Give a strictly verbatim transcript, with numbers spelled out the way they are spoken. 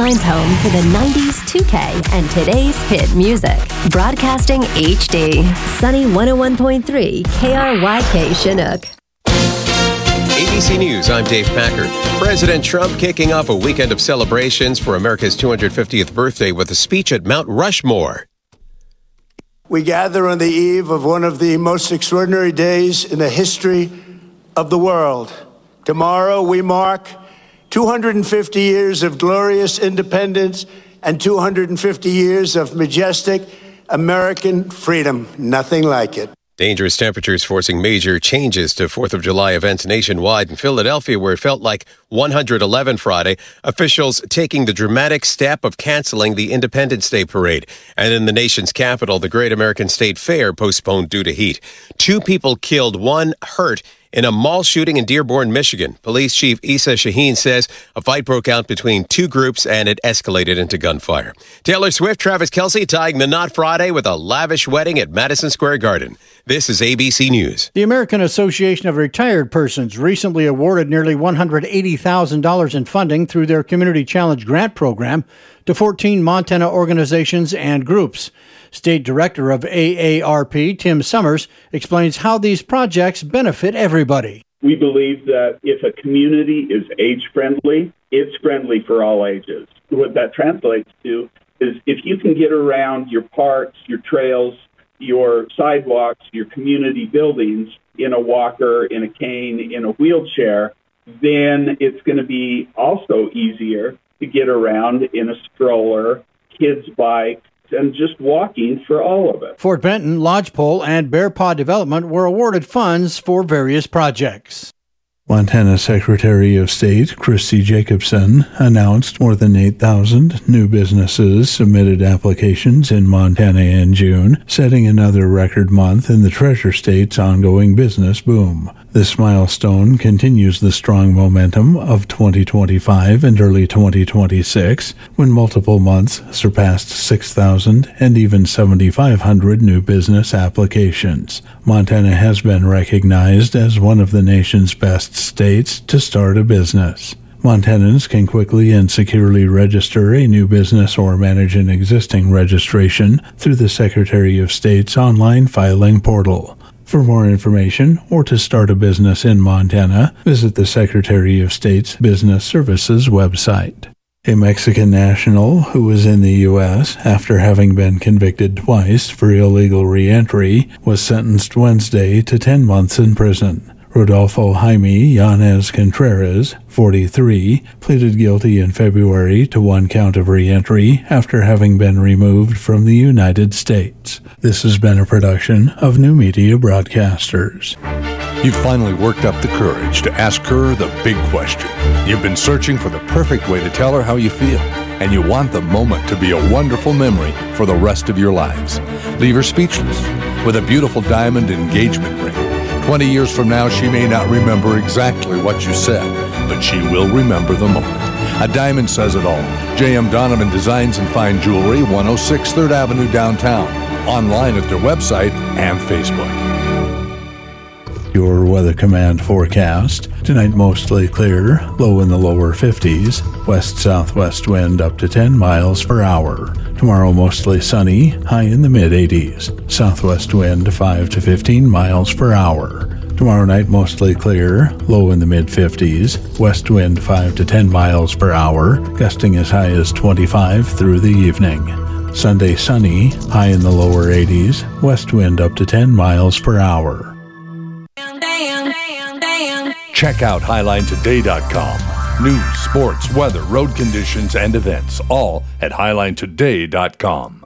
Highline's home for the nineties, two K, and today's hit music. Broadcasting H D. Sunny one oh one point three K R Y K Chinook. A B C News, I'm Dave Packard. President Trump kicking off a weekend of celebrations for America's two hundred fiftieth birthday with a speech at Mount Rushmore. We gather on the eve of one of the most extraordinary days in the history of the world. Tomorrow we mark two hundred fifty years of glorious independence and two hundred fifty years of majestic American freedom. Nothing like it. Dangerous temperatures forcing major changes to fourth of July events nationwide. In Philadelphia, where it felt like one hundred eleven Friday, officials taking the dramatic step of canceling the Independence Day parade. And in the nation's capital, the Great American State Fair postponed due to heat. Two people killed, one hurt in a mall shooting in Dearborn, Michigan. Police Chief Issa Shaheen says a fight broke out between two groups and it escalated into gunfire. Taylor Swift, Travis Kelce tying the knot Friday with a lavish wedding at Madison Square Garden. This is A B C News. The American Association of Retired Persons recently awarded nearly one hundred eighty thousand dollars in funding through their Community Challenge Grant Program to fourteen Montana organizations and groups. State Director of A A R P, Tim Summers, explains how these projects benefit everybody. We believe that if a community is age-friendly, it's friendly for all ages. What that translates to is if you can get around your parks, your trails, your sidewalks, your community buildings in a walker, in a cane, in a wheelchair, then it's going to be also easier to get around in a stroller, kids' bike, and just walking for all of it. Fort Benton, Lodgepole, and Bear Paw Development were awarded funds for various projects. Montana Secretary of State Christy Jacobson announced more than eight thousand new businesses submitted applications in Montana in June, setting another record month in the Treasure State's ongoing business boom. This milestone continues the strong momentum of twenty twenty-five and early twenty twenty-six, when multiple months surpassed six thousand and even seven thousand five hundred new business applications. Montana has been recognized as one of the nation's best states to start a business. Montanans can quickly and securely register a new business or manage an existing registration through the Secretary of State's online filing portal. For more information or to start a business in Montana, visit the Secretary of State's Business Services website. A Mexican national who was in the U S after having been convicted twice for illegal re-entry was sentenced Wednesday to ten months in prison. Rodolfo Jaime Yanez Contreras, forty-three, pleaded guilty in February to one count of re-entry after having been removed from the United States. This has been a production of New Media Broadcasters. You've finally worked up the courage to ask her the big question. You've been searching for the perfect way to tell her how you feel, and you want the moment to be a wonderful memory for the rest of your lives. Leave her speechless with a beautiful diamond engagement ring. Twenty years from now, she may not remember exactly what you said, but she will remember the moment. A diamond says it all. J M Donovan Designs and Fine Jewelry, one oh six third Avenue downtown. Online at their website and Facebook. Your Weather Command forecast. Tonight mostly clear, low in the lower fifties, west-southwest wind up to ten miles per hour. Tomorrow mostly sunny, high in the mid-eighties, southwest wind five to fifteen miles per hour. Tomorrow night mostly clear, low in the mid-fifties, west wind five to ten miles per hour, gusting as high as twenty-five through the evening. Sunday sunny, high in the lower eighties, west wind up to ten miles per hour. Check out Highline Today dot com. News, sports, weather, road conditions, and events, all at Highline Today dot com.